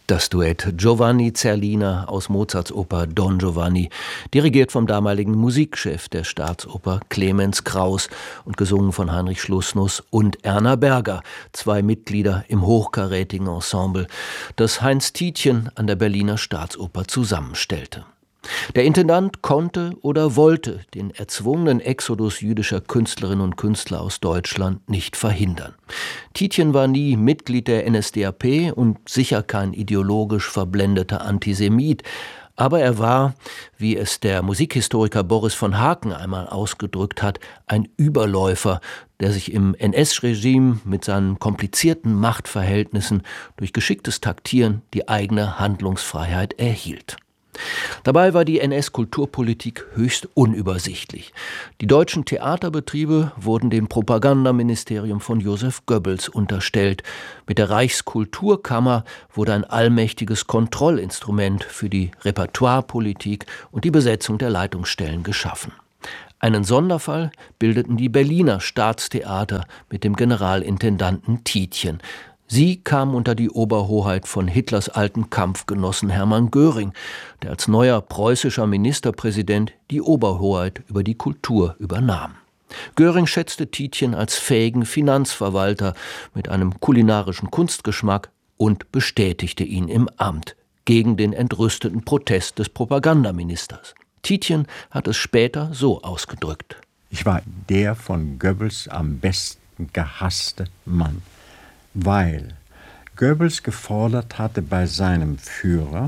Das Duett Giovanni Zerlina aus Mozarts Oper Don Giovanni, dirigiert vom damaligen Musikchef der Staatsoper Clemens Krauss und gesungen von Heinrich Schlussnuss und Erna Berger, zwei Mitglieder im hochkarätigen Ensemble, das Heinz Tietjen an der Berliner Staatsoper zusammenstellte. Der Intendant konnte oder wollte den erzwungenen Exodus jüdischer Künstlerinnen und Künstler aus Deutschland nicht verhindern. Tietjen war nie Mitglied der NSDAP und sicher kein ideologisch verblendeter Antisemit, aber er war, wie es der Musikhistoriker Boris von Haken einmal ausgedrückt hat, ein Überläufer, der sich im NS-Regime mit seinen komplizierten Machtverhältnissen durch geschicktes Taktieren die eigene Handlungsfreiheit erhielt. Dabei war die NS-Kulturpolitik höchst unübersichtlich. Die deutschen Theaterbetriebe wurden dem Propagandaministerium von Joseph Goebbels unterstellt. Mit der Reichskulturkammer wurde ein allmächtiges Kontrollinstrument für die Repertoirepolitik und die Besetzung der Leitungsstellen geschaffen. Einen Sonderfall bildeten die Berliner Staatstheater mit dem Generalintendanten Tietjen. Sie kam unter die Oberhoheit von Hitlers alten Kampfgenossen Hermann Göring, der als neuer preußischer Ministerpräsident die Oberhoheit über die Kultur übernahm. Göring schätzte Tietjen als fähigen Finanzverwalter mit einem kulinarischen Kunstgeschmack und bestätigte ihn im Amt gegen den entrüsteten Protest des Propagandaministers. Tietjen hat es später so ausgedrückt: Ich war der von Goebbels am besten gehasste Mann, weil Goebbels gefordert hatte bei seinem Führer,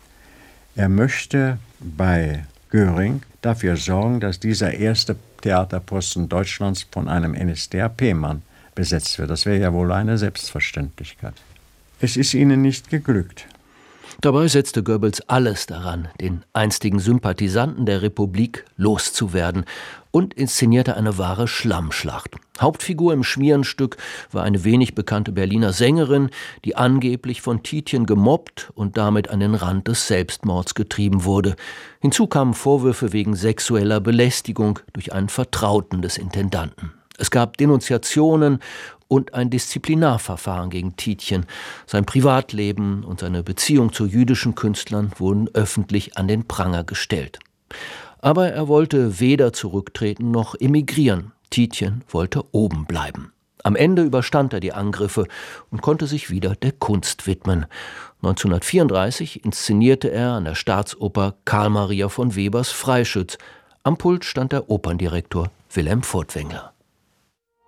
er möchte bei Göring dafür sorgen, dass dieser erste Theaterposten Deutschlands von einem NSDAP-Mann besetzt wird. Das wäre ja wohl eine Selbstverständlichkeit. Es ist ihnen nicht geglückt. Dabei setzte Goebbels alles daran, den einstigen Sympathisanten der Republik loszuwerden und inszenierte eine wahre Schlammschlacht. Hauptfigur im Schmierenstück war eine wenig bekannte Berliner Sängerin, die angeblich von Tietjen gemobbt und damit an den Rand des Selbstmords getrieben wurde. Hinzu kamen Vorwürfe wegen sexueller Belästigung durch einen Vertrauten des Intendanten. Es gab Denunziationen und ein Disziplinarverfahren gegen Tietjen. Sein Privatleben und seine Beziehung zu jüdischen Künstlern wurden öffentlich an den Pranger gestellt. Aber er wollte weder zurücktreten noch emigrieren. Tietjen wollte oben bleiben. Am Ende überstand er die Angriffe und konnte sich wieder der Kunst widmen. 1934 inszenierte er an der Staatsoper Karl Maria von Webers Freischütz. Am Pult stand der Operndirektor Wilhelm Furtwängler.